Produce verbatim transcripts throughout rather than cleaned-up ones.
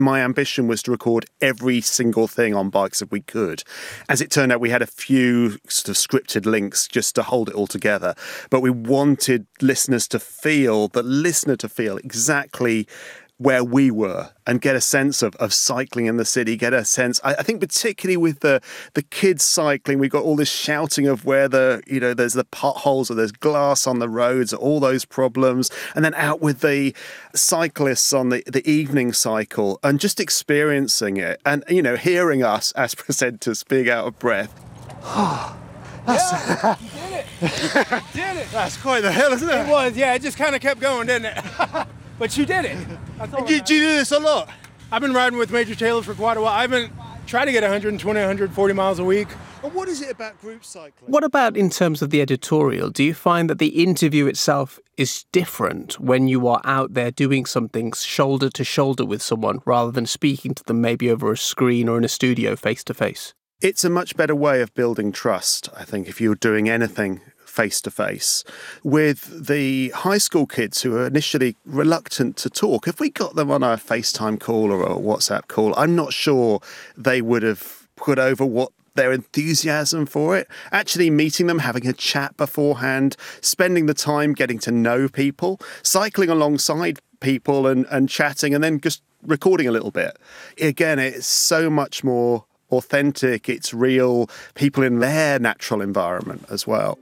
My ambition was to record every single thing on bikes if we could. As it turned out, we had a few sort of scripted links just to hold it all together. But we wanted listeners to feel, the listener to feel exactly where we were and get a sense of, of cycling in the city, get a sense, I, I think particularly with the the kids cycling, we've got all this shouting of where the, you know, there's the potholes or there's glass on the roads, all those problems. And then out with the cyclists on the, the evening cycle and just experiencing it and, you know, hearing us as presenters being out of breath. That's, yeah, you did it. You did it. That's quite the hill, isn't it? It was, yeah. It just kind of kept going, didn't it? But you did it. Do you do this a lot? I've been riding with Major Taylor for quite a while. I've been trying to get one hundred twenty, one hundred forty miles a week. And what is it about group cycling? What about in terms of the editorial? Do you find that the interview itself is different when you are out there doing something shoulder to shoulder with someone rather than speaking to them maybe over a screen or in a studio face to face? It's a much better way of building trust, I think, if you're doing anything face-to-face. With the high school kids who are initially reluctant to talk, if we got them on a FaceTime call or a WhatsApp call, I'm not sure they would have put over what their enthusiasm for it. Actually meeting them, having a chat beforehand, spending the time getting to know people, cycling alongside people and, and chatting and then just recording a little bit. Again, it's so much more authentic, it's real, people in their natural environment as well.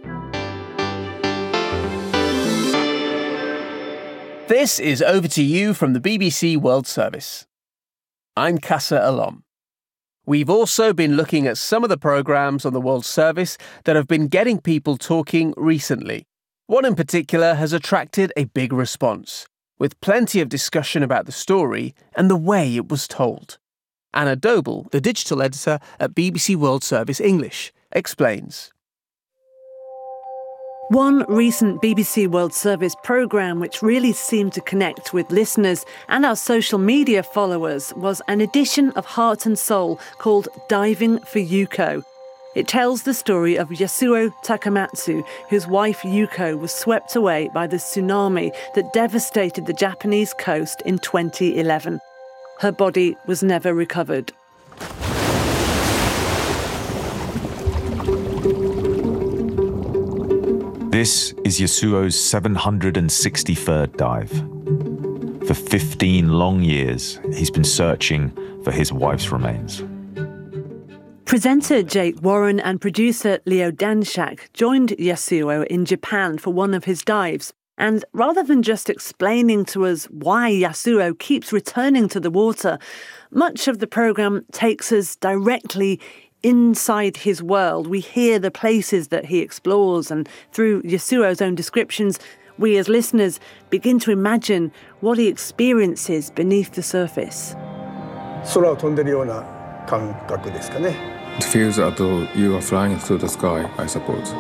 This is Over to You from the B B C World Service. I'm Casa Alom. We've also been looking at some of the programmes on the World Service that have been getting people talking recently. One in particular has attracted a big response, with plenty of discussion about the story and the way it was told. Anna Doble, the digital editor at B B C World Service English, explains. One recent B B C World Service programme which really seemed to connect with listeners and our social media followers was an edition of Heart and Soul called Diving for Yuko. It tells the story of Yasuo Takamatsu, whose wife Yuko was swept away by the tsunami that devastated the Japanese coast in twenty eleven. Her body was never recovered. This is Yasuo's seven hundred sixty-third dive. For fifteen long years, he's been searching for his wife's remains. Presenter Jake Warren and producer Leo Danshak joined Yasuo in Japan for one of his dives. And rather than just explaining to us why Yasuo keeps returning to the water, much of the programme takes us directly inside his world. We hear the places that he explores, and through Yasuo's own descriptions, we as listeners begin to imagine what he experiences beneath the surface. It feels as though you are flying through the sky, I suppose.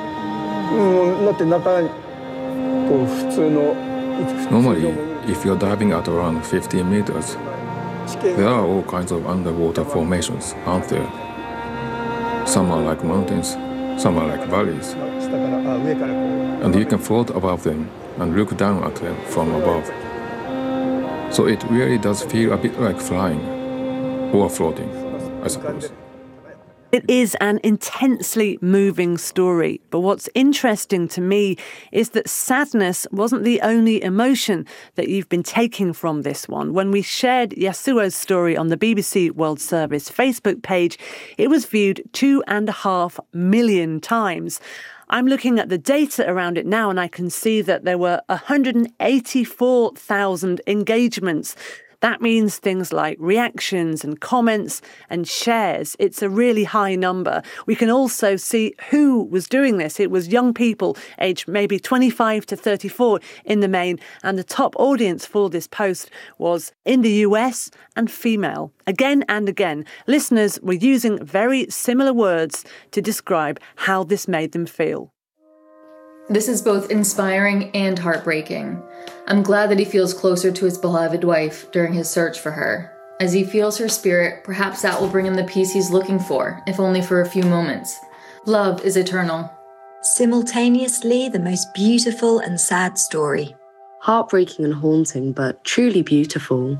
Normally, if you're diving at around fifteen meters, there are all kinds of underwater formations, aren't there? Some are like mountains, some are like valleys. And you can float above them and look down at them from above. So it really does feel a bit like flying, or floating, I suppose. It is an intensely moving story, but what's interesting to me is that sadness wasn't the only emotion that you've been taking from this one. When we shared Yasuo's story on the B B C World Service Facebook page, it was viewed two and a half million times. I'm looking at the data around it now and I can see that there were one hundred eighty-four thousand engagements. That means things like reactions and comments and shares. It's a really high number. We can also see who was doing this. It was young people aged maybe twenty-five to thirty-four in the main, and the top audience for this post was in the U S and female. Again and again, listeners were using very similar words to describe how this made them feel. This is both inspiring and heartbreaking. I'm glad that he feels closer to his beloved wife during his search for her. As he feels her spirit, perhaps that will bring him the peace he's looking for, if only for a few moments. Love is eternal. Simultaneously, the most beautiful and sad story. Heartbreaking and haunting, but truly beautiful.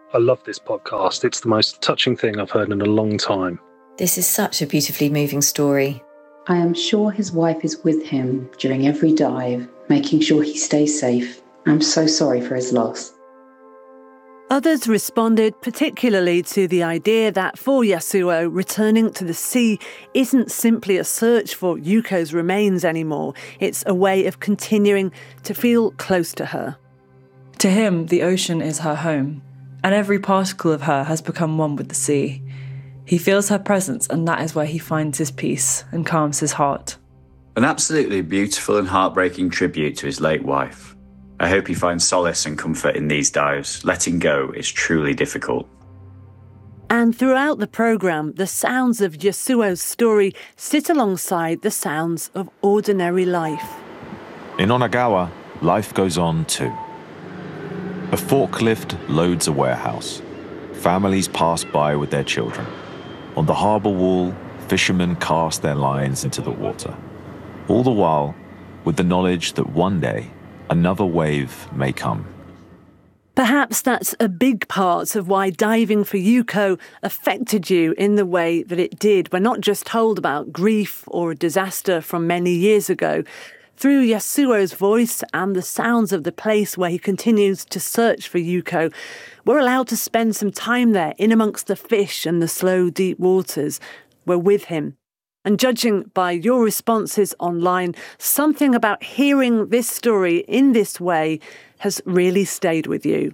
I love this podcast. It's the most touching thing I've heard in a long time. This is such a beautifully moving story. I am sure his wife is with him during every dive, making sure he stays safe. I'm so sorry for his loss. Others responded particularly to the idea that for Yasuo, returning to the sea isn't simply a search for Yuko's remains anymore. It's a way of continuing to feel close to her. To him, the ocean is her home, and every particle of her has become one with the sea. He feels her presence, and that is where he finds his peace and calms his heart. An absolutely beautiful and heartbreaking tribute to his late wife. I hope he finds solace and comfort in these dives. Letting go is truly difficult. And throughout the programme, the sounds of Yasuo's story sit alongside the sounds of ordinary life. In Onagawa, life goes on too. A forklift loads a warehouse. Families pass by with their children. On the harbour wall, fishermen cast their lines into the water. All the while, with the knowledge that one day, another wave may come. Perhaps that's a big part of why diving for Yuko affected you in the way that it did. We're not just told about grief or a disaster from many years ago. Through Yasuo's voice and the sounds of the place where he continues to search for Yuko, we're allowed to spend some time there in amongst the fish and the slow, deep waters. We're with him. And judging by your responses online, something about hearing this story in this way has really stayed with you.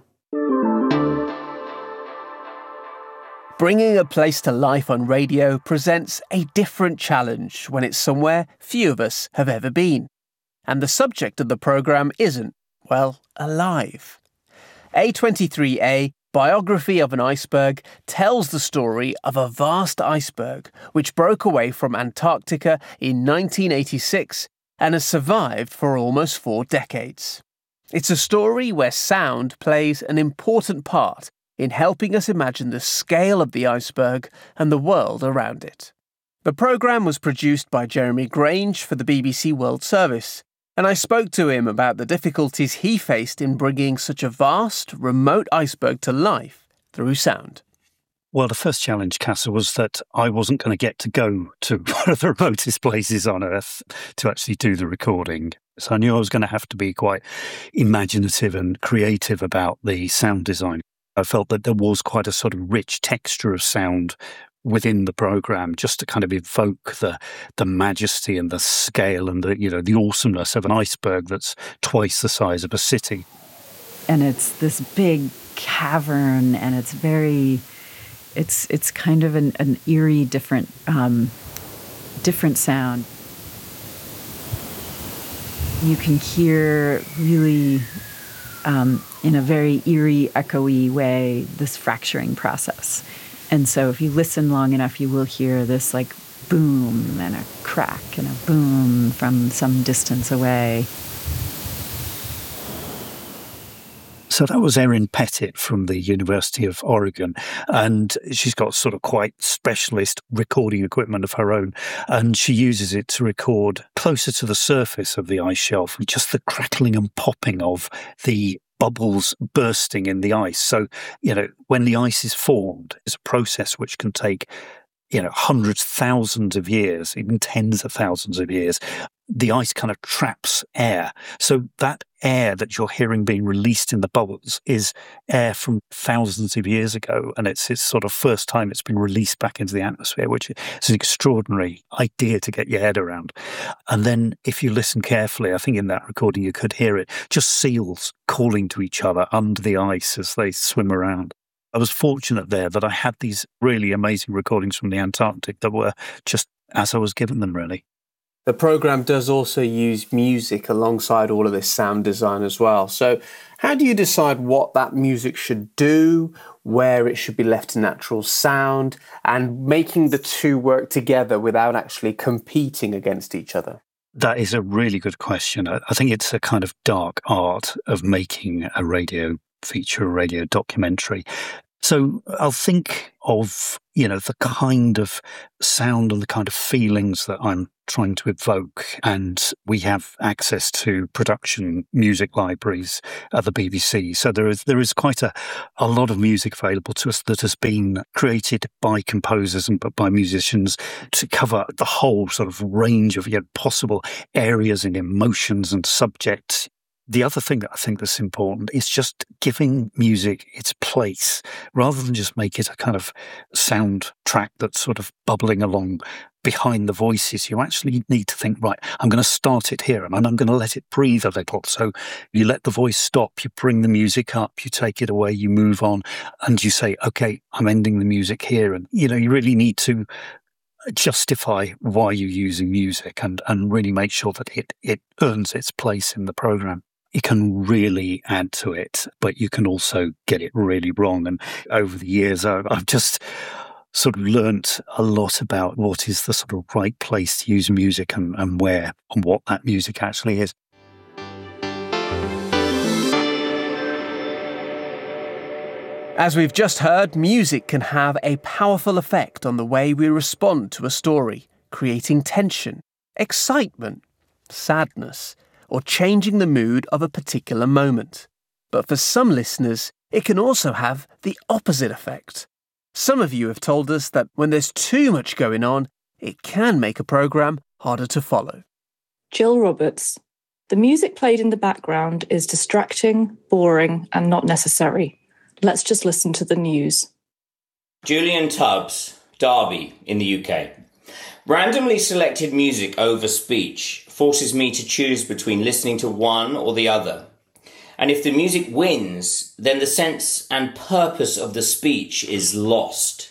Bringing a place to life on radio presents a different challenge when it's somewhere few of us have ever been. And the subject of the programme isn't, well, alive. A twenty-three A, Biography of an Iceberg, tells the story of a vast iceberg which broke away from Antarctica in nineteen eighty-six and has survived for almost four decades. It's a story where sound plays an important part in helping us imagine the scale of the iceberg and the world around it. The programme was produced by Jeremy Grange for the B B C World Service, and I spoke to him about the difficulties he faced in bringing such a vast, remote iceberg to life through sound. Well, the first challenge, Casa, was that I wasn't going to get to go to one of the remotest places on Earth to actually do the recording. So I knew I was going to have to be quite imaginative and creative about the sound design. I felt that there was quite a sort of rich texture of sound within the programme, just to kind of evoke the the majesty and the scale and the, you know, the awesomeness of an iceberg that's twice the size of a city. And it's this big cavern, and it's very, it's it's kind of an, an eerie, different um, different sound. You can hear really, um, in a very eerie, echoey way, this fracturing process. And so if you listen long enough, you will hear this like boom and a crack and a boom from some distance away. So that was Erin Pettit from the University of Oregon, and she's got sort of quite specialist recording equipment of her own, and she uses it to record closer to the surface of the ice shelf, just the crackling and popping of the bubbles bursting in the ice. So, you know, when the ice is formed, it's a process which can take, you know, hundreds, thousands of years, even tens of thousands of years. The ice kind of traps air. So that air that you're hearing being released in the bubbles is air from thousands of years ago. And it's its sort of first time it's been released back into the atmosphere, which is an extraordinary idea to get your head around. And then if you listen carefully, I think in that recording you could hear it, just seals calling to each other under the ice as they swim around. I was fortunate there that I had these really amazing recordings from the Antarctic that were just as I was given them, really. The programme does also use music alongside all of this sound design as well. So how do you decide what that music should do, where it should be left to natural sound, and making the two work together without actually competing against each other? That is a really good question. I think it's a kind of dark art of making a radio feature, a radio documentary. So I'll think of, you know, the kind of sound and the kind of feelings that I'm trying to evoke. And we have access to production music libraries at the B B C. So there is there is quite a, a lot of music available to us that has been created by composers and by musicians to cover the whole sort of range of, you know, possible areas and emotions and subjects. The other thing that I think that's important is just giving music its place, rather than just make it a kind of soundtrack that's sort of bubbling along behind the voices. You actually need to think, right, I'm going to start it here and I'm going to let it breathe a little. So you let the voice stop, you bring the music up, you take it away, you move on, and you say, okay, I'm ending the music here. And, you know, you really need to justify why you're using music and, and really make sure that it, it earns its place in the programme. You can really add to it, but you can also get it really wrong. And over the years, I've, I've just sort of learnt a lot about what is the sort of right place to use music and, and where and what that music actually is. As we've just heard, music can have a powerful effect on the way we respond to a story, creating tension, excitement, sadness, or changing the mood of a particular moment. But for some listeners, it can also have the opposite effect. Some of you have told us that when there's too much going on, it can make a programme harder to follow. Jill Roberts. The music played in the background is distracting, boring, and not necessary. Let's just listen to the news. Julian Tubbs, Derby in the U K. Randomly selected music over speech forces me to choose between listening to one or the other. And if the music wins, then the sense and purpose of the speech is lost.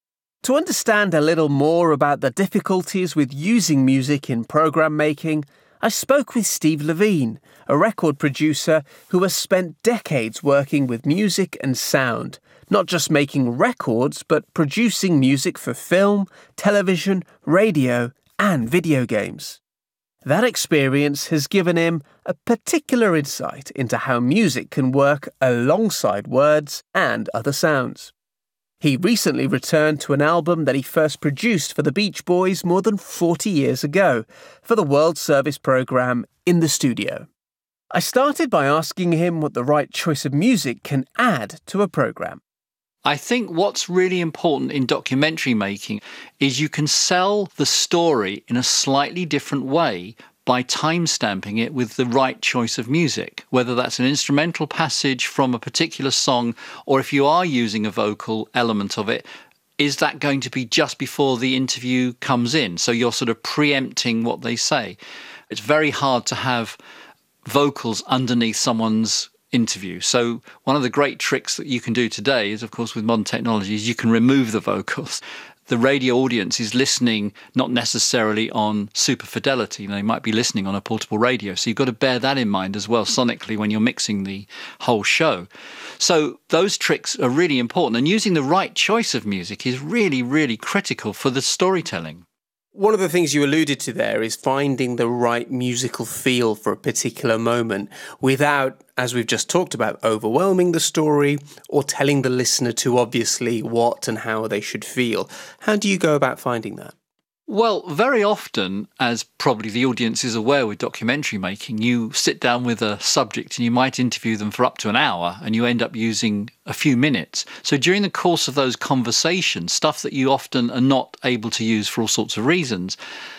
To understand a little more about the difficulties with using music in programme making, I spoke with Steve Levine, a record producer who has spent decades working with music and sound, not just making records, but producing music for film, television, radio, and video games. That experience has given him a particular insight into how music can work alongside words and other sounds. He recently returned to an album that he first produced for the Beach Boys more than forty years ago for the World Service programme In the Studio. I started by asking him what the right choice of music can add to a programme. I think what's really important in documentary making is you can sell the story in a slightly different way by time-stamping it with the right choice of music, whether that's an instrumental passage from a particular song, or if you are using a vocal element of it, is that going to be just before the interview comes in? So you're sort of preempting what they say. It's very hard to have vocals underneath someone's interview. So one of the great tricks that you can do today is, of course, with modern technology, is you can remove the vocals. The radio audience is listening not necessarily on super fidelity. They might be listening on a portable radio. So you've got to bear that in mind as well sonically when you're mixing the whole show. So those tricks are really important. And using the right choice of music is really, really critical for the storytelling. One of the things you alluded to there is finding the right musical feel for a particular moment without, as we've just talked about, overwhelming the story or telling the listener too obviously what and how they should feel. How do you go about finding that? Well, very often, as probably the audience is aware with documentary making, you sit down with a subject and you might interview them for up to an hour and you end up using a few minutes. So during the course of those conversations, stuff that you often are not able to use for all sorts of reasons,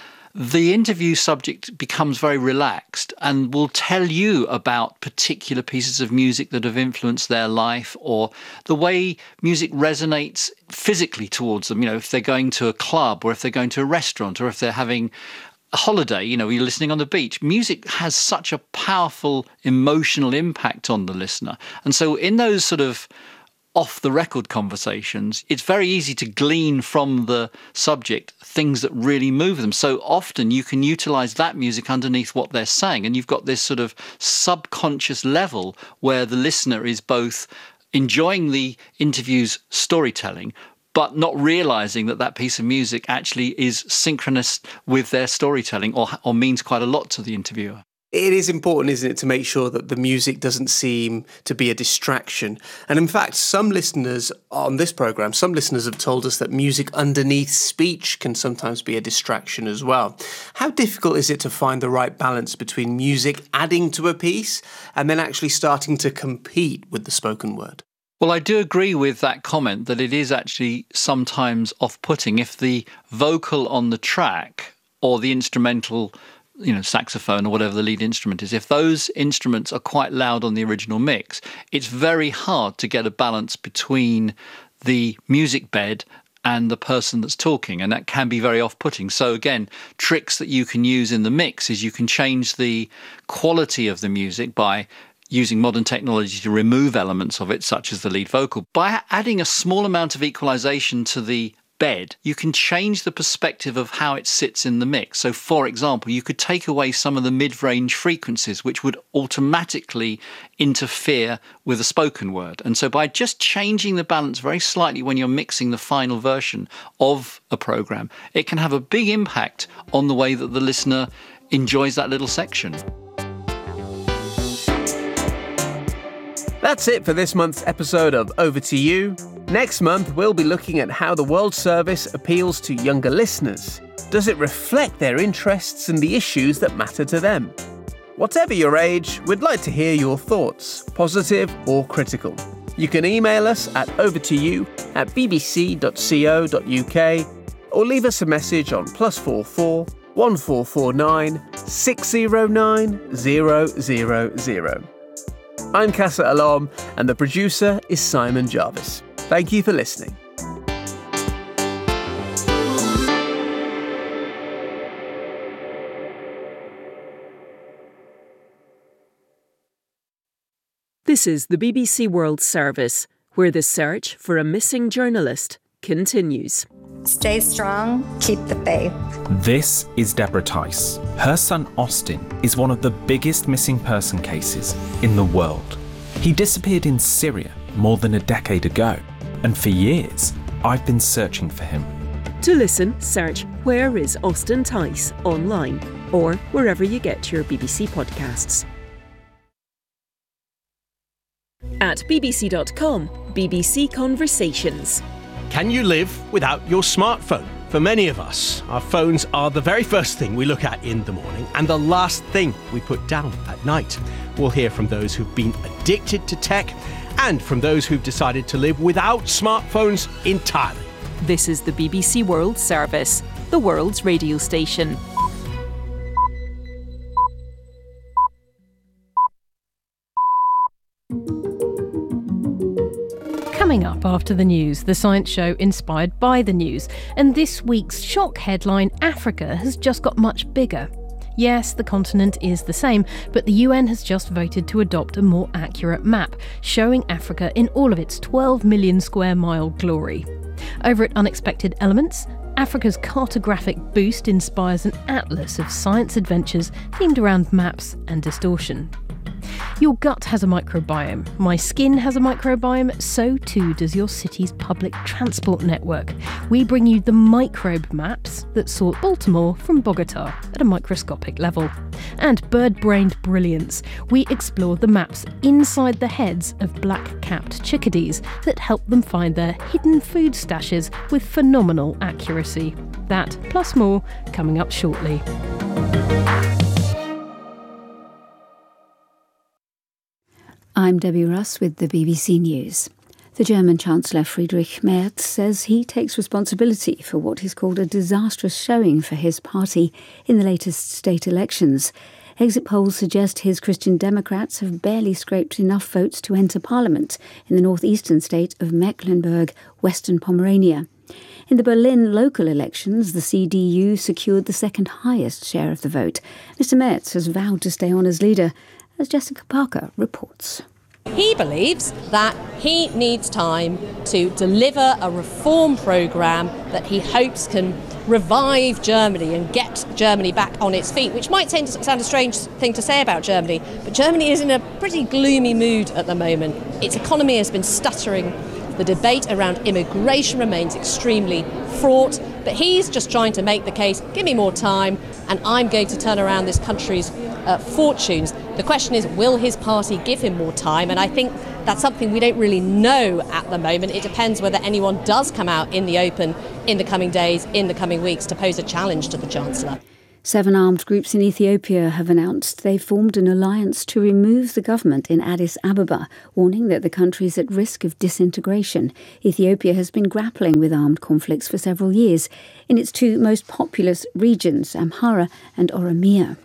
the interview subject becomes very relaxed and will tell you about particular pieces of music that have influenced their life or the way music resonates physically towards them. You know, if they're going to a club or if they're going to a restaurant or if they're having a holiday, you know, you're listening on the beach. Music has such a powerful emotional impact on the listener. And so in those sort of off-the-record conversations, it's very easy to glean from the subject things that really move them. So often you can utilise that music underneath what they're saying, and you've got this sort of subconscious level where the listener is both enjoying the interview's storytelling, but not realising that that piece of music actually is synchronous with their storytelling or, or means quite a lot to the interviewer. it is important, isn't it, to make sure that the music doesn't seem to be a distraction. And in fact, some listeners on this programme, some listeners have told us that music underneath speech can sometimes be a distraction as well. How difficult is it to find the right balance between music adding to a piece and then actually starting to compete with the spoken word? Well, I do agree with that comment that it is actually sometimes off-putting if the vocal on the track or the instrumental, you know, saxophone or whatever the lead instrument is, if those instruments are quite loud on the original mix, it's very hard to get a balance between the music bed and the person that's talking, and that can be very off-putting. So again, tricks that you can use in the mix is you can change the quality of the music by using modern technology to remove elements of it, such as the lead vocal. By adding a small amount of equalization to the bed, you can change the perspective of how it sits in the mix. So, for example, you could take away some of the mid-range frequencies, which would automatically interfere with a spoken word. And so by just changing the balance very slightly when you're mixing the final version of a program, it can have a big impact on the way that the listener enjoys that little section. That's it for this month's episode of Over to You. Next month, we'll be looking at how the World Service appeals to younger listeners. Does it reflect their interests and the issues that matter to them? Whatever your age, we'd like to hear your thoughts, positive or critical. You can email us at overtoyou at bbc dot co dot uk or leave us a message on plus four four one four four nine six zero nine zero zero zero. I'm Casa Alom, and the producer is Simon Jarvis. Thank you for listening. This is the B B C World Service, where the search for a missing journalist continues. Stay strong, keep the faith. This is Deborah Tice. Her son Austin is one of the biggest missing person cases in the world. He disappeared in Syria more than a decade ago, and for years, I've been searching for him. To listen, search Where is Austin Tice online or wherever you get your B B C podcasts. At b b c dot com, B B C Conversations. Can you live without your smartphone? For many of us, our phones are the very first thing we look at in the morning and the last thing we put down at night. We'll hear from those who've been addicted to tech and from those who've decided to live without smartphones entirely. This is the B B C World Service, the world's radio station. Coming up after the news, the science show inspired by the news. And this week's shock headline, Africa has just got much bigger. Yes, the continent is the same, but the U N has just voted to adopt a more accurate map, showing Africa in all of its twelve million square mile glory. Over at Unexpected Elements, Africa's cartographic boost inspires an atlas of science adventures themed around maps and distortion. Your gut has a microbiome, my skin has a microbiome, so too does your city's public transport network. We bring you the microbe maps that sort Baltimore from Bogota at a microscopic level. And bird-brained brilliance, we explore the maps inside the heads of black-capped chickadees that help them find their hidden food stashes with phenomenal accuracy. That, plus more, coming up shortly. I'm Debbie Russ with the B B C News. The German Chancellor Friedrich Merz says he takes responsibility for what he's called a disastrous showing for his party in the latest state elections. Exit polls suggest his Christian Democrats have barely scraped enough votes to enter parliament in the northeastern state of Mecklenburg, Western Pomerania. In the Berlin local elections, the C D U secured the second highest share of the vote. Mister Merz has vowed to stay on as leader, as Jessica Parker reports. He believes that he needs time to deliver a reform programme that he hopes can revive Germany and get Germany back on its feet, which might tend to sound a strange thing to say about Germany, but Germany is in a pretty gloomy mood at the moment. Its economy has been stuttering. The debate around immigration remains extremely fraught, but he's just trying to make the case, give me more time, and I'm going to turn around this country's uh, fortunes. The question is, will his party give him more time? And I think that's something we don't really know at the moment. It depends whether anyone does come out in the open in the coming days, in the coming weeks, to pose a challenge to the Chancellor. Seven armed groups in Ethiopia have announced they've formed an alliance to remove the government in Addis Ababa, warning that the country is at risk of disintegration. Ethiopia has been grappling with armed conflicts for several years in its two most populous regions, Amhara and Oromia.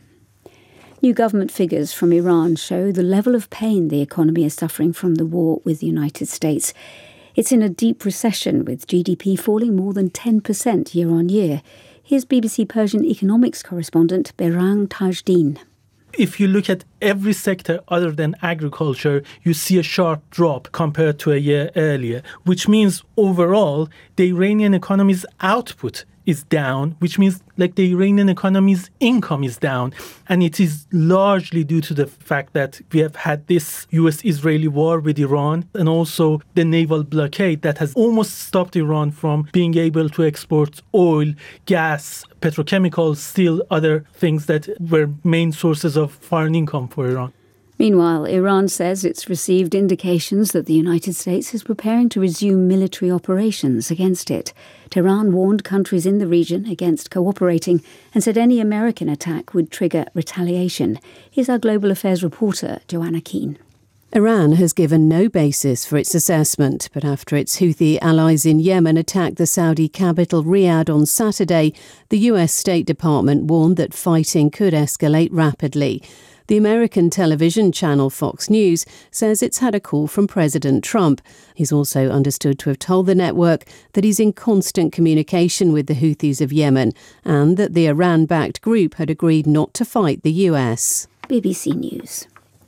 New government figures from Iran show the level of pain the economy is suffering from the war with the United States. It's in a deep recession, with G D P falling more than ten percent year on year. Here's B B C Persian economics correspondent Berang Tajdin. If you look at every sector other than agriculture, you see a sharp drop compared to a year earlier, which means overall the Iranian economy's output is down, which means like the Iranian economy's income is down. And it is largely due to the fact that we have had this U S-Israeli war with Iran and also the naval blockade that has almost stopped Iran from being able to export oil, gas, petrochemicals, steel, other things that were main sources of foreign income for Iran. Meanwhile, Iran says it's received indications that the United States is preparing to resume military operations against it. Tehran warned countries in the region against cooperating and said any American attack would trigger retaliation. Here's our global affairs reporter, Joanna Keane. Iran has given no basis for its assessment, but after its Houthi allies in Yemen attacked the Saudi capital Riyadh on Saturday, the U S State Department warned that fighting could escalate rapidly. The American television channel Fox News says it's had a call from President Trump. He's also understood to have told the network that he's in constant communication with the Houthis of Yemen and that the Iran-backed group had agreed not to fight the U S. B B C News.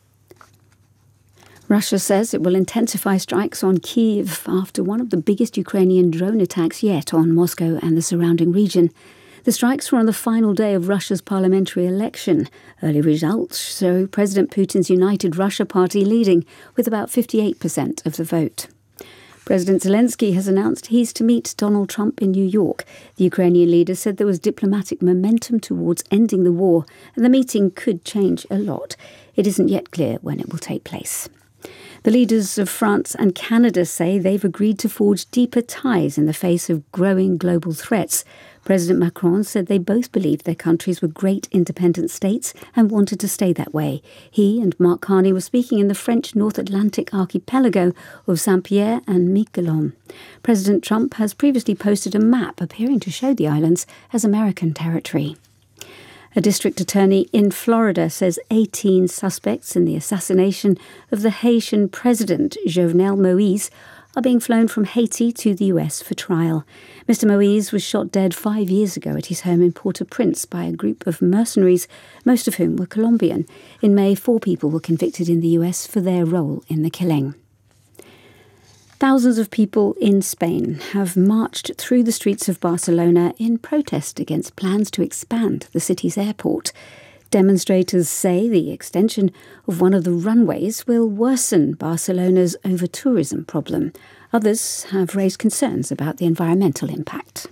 Russia says it will intensify strikes on Kyiv after one of the biggest Ukrainian drone attacks yet on Moscow and the surrounding region. The strikes were on the final day of Russia's parliamentary election. Early results show President Putin's United Russia Party leading with about fifty-eight percent of the vote. President Zelensky has announced he's to meet Donald Trump in New York. The Ukrainian leader said there was diplomatic momentum towards ending the war, and the meeting could change a lot. It isn't yet clear when it will take place. The leaders of France and Canada say they've agreed to forge deeper ties in the face of growing global threats. President Macron said they both believed their countries were great independent states and wanted to stay that way. He and Mark Carney were speaking in the French North Atlantic archipelago of Saint-Pierre and Miquelon. President Trump has previously posted a map appearing to show the islands as American territory. A district attorney in Florida says eighteen suspects in the assassination of the Haitian president, Jovenel Moïse, are being flown from Haiti to the U S for trial. Mister Moïse was shot dead five years ago at his home in Port-au-Prince by a group of mercenaries, most of whom were Colombian. In May, four people were convicted in the U S for their role in the killing. Thousands of people in Spain have marched through the streets of Barcelona in protest against plans to expand the city's airport. Demonstrators say the extension of one of the runways will worsen Barcelona's over-tourism problem. Others have raised concerns about the environmental impact.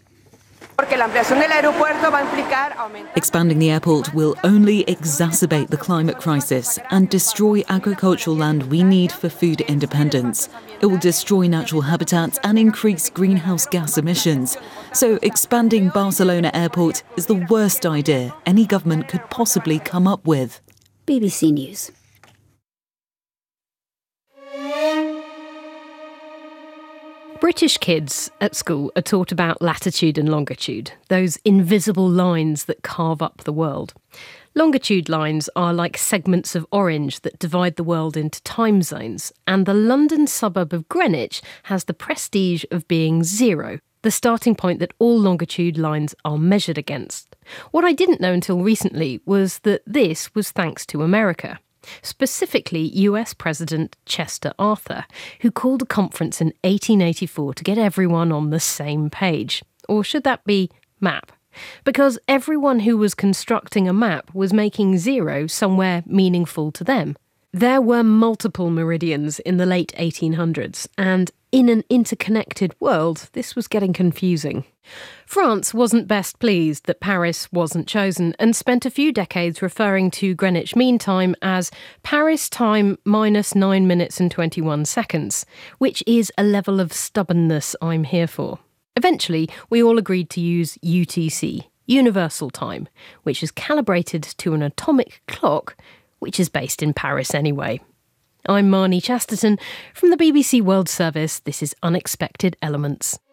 Expanding the airport will only exacerbate the climate crisis and destroy agricultural land we need for food independence. It will destroy natural habitats and increase greenhouse gas emissions. So expanding Barcelona Airport is the worst idea any government could possibly come up with. B B C News. British kids at school are taught about latitude and longitude, those invisible lines that carve up the world. Longitude lines are like segments of orange that divide the world into time zones, and the London suburb of Greenwich has the prestige of being zero, the starting point that all longitude lines are measured against. What I didn't know until recently was that this was thanks to America. Specifically U S President Chester Arthur, who called a conference in eighteen eighty-four to get everyone on the same page. Or should that be map? Because everyone who was constructing a map was making zero somewhere meaningful to them. There were multiple meridians in the late eighteen hundreds, and in an interconnected world, this was getting confusing. France wasn't best pleased that Paris wasn't chosen and spent a few decades referring to Greenwich Mean Time as Paris time minus nine minutes and twenty-one seconds, which is a level of stubbornness I'm here for. Eventually, we all agreed to use U T C, Universal Time, which is calibrated to an atomic clock, which is based in Paris anyway. I'm Marnie Chasterton from the B B C World Service. This is Unexpected Elements.